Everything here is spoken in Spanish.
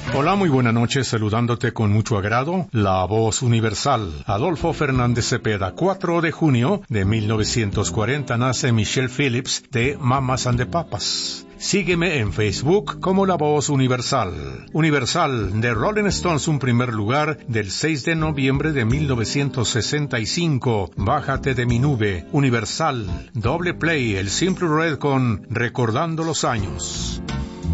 Hola, muy buena noche, saludándote con mucho agrado, La Voz Universal. Adolfo Fernández Cepeda, 4 de junio de 1940 nace Michelle Phillips de Mamas and the Papas. Sígueme en Facebook como La Voz Universal. Universal, de Rolling Stones, un primer lugar del 6 de noviembre de 1965. Bájate de mi nube. Universal, doble play, el Simple Red con Recordando los Años.